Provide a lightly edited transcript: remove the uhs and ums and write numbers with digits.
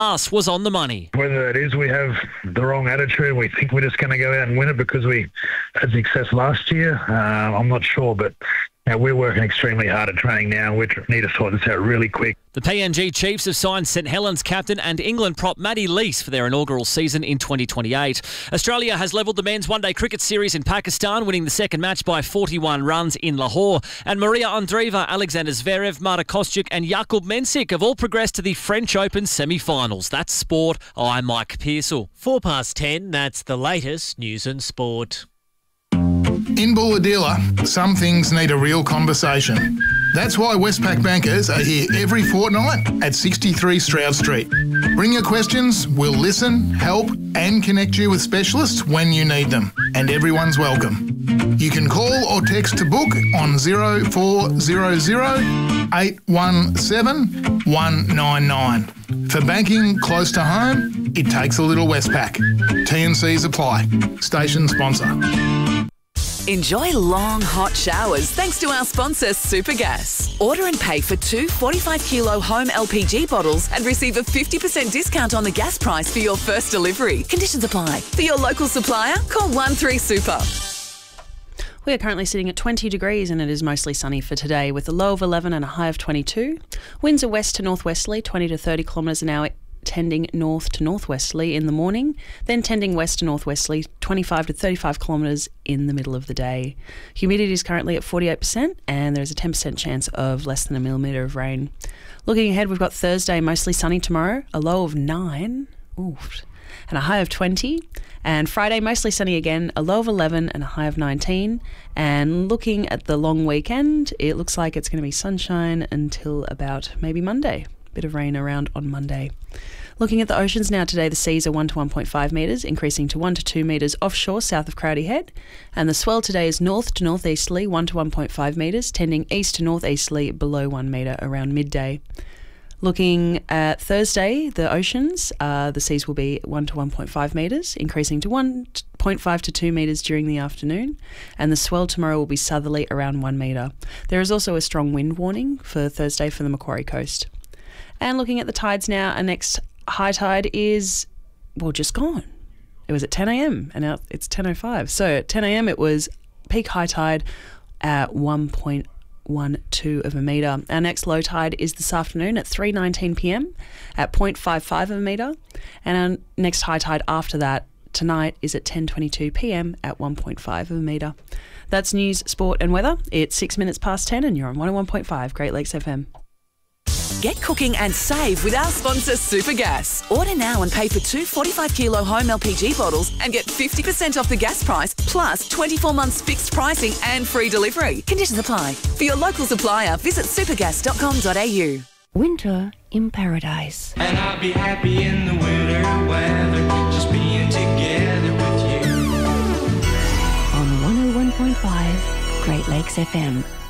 Us was on the money. Whether it is we have the wrong attitude and we think we're just going to go out and win it because we had success last year, I'm not sure, but we're working extremely hard at training now. We need to sort this out really quick. The PNG Chiefs have signed St Helens captain and England prop Matty Lees for their inaugural season in 2028. Australia has levelled the men's one-day cricket series in Pakistan, winning the second match by 41 runs in Lahore. And Maria Andreeva, Alexander Zverev, Marta Kostyuk and Jakub Mensik have all progressed to the French Open semi-finals. That's sport. I'm Mike Pearsall. 10:04, that's the latest news and sport. In Bulahdelah, some things need a real conversation. That's why Westpac bankers are here every fortnight at 63 Stroud Street. Bring your questions, we'll listen, help and connect you with specialists when you need them. And everyone's welcome. You can call or text to book on 0400 817 199. For banking close to home, it takes a little Westpac. T&Cs apply. Station sponsor. Enjoy long, hot showers thanks to our sponsor, Supergas. Order and pay for 2 45-kilo home LPG bottles and receive a 50% discount on the gas price for your first delivery. Conditions apply. For your local supplier, call 13Super. We are currently sitting at 20 degrees and it is mostly sunny for today with a low of 11 and a high of 22. Winds are west to northwesterly, 20 to 30 kilometres an hour, tending north to northwesterly in the morning, then tending west to northwesterly, 25 to 35 kilometres in the middle of the day. Humidity is currently at 48% and there's a 10% chance of less than a millimetre of rain. Looking ahead, we've got Thursday, mostly sunny tomorrow, a low of 9 and a high of 20. And Friday, mostly sunny again, a low of 11 and a high of 19. And looking at the long weekend, it looks like it's going to be sunshine until about maybe Monday. Bit of rain around on Monday. Looking at the oceans now today, the seas are 1 to 1.5 metres, increasing to 1 to 2 metres offshore south of Crowdy Head. And the swell today is north to northeasterly, 1 to 1.5 metres, tending east to northeasterly below 1 metre around midday. Looking at Thursday, the oceans, the seas will be 1 to 1.5 metres, increasing to 1.5 to 2 metres during the afternoon, and the swell tomorrow will be southerly around 1 metre. There is also a strong wind warning for Thursday for the Macquarie Coast. And looking at the tides now, our next high tide is, just gone. It was at 10 a.m. and now it's 10:05. So at 10 a.m. it was peak high tide at 1.12 of a metre. Our next low tide is this afternoon at 3:19 p.m. at 0.55 of a metre. And our next high tide after that tonight is at 10:22 p.m. at 1.5 of a metre. That's news, sport and weather. It's 6 minutes past 10 and you're on 101.5 Great Lakes FM. Get cooking and save with our sponsor, Supergas. Order now and pay for 2 45-kilo home LPG bottles and get 50% off the gas price, plus 24 months fixed pricing and free delivery. Conditions apply. For your local supplier, visit supergas.com.au. Winter in paradise. And I'll be happy in the winter weather, just being together with you. On 101.5 Great Lakes FM.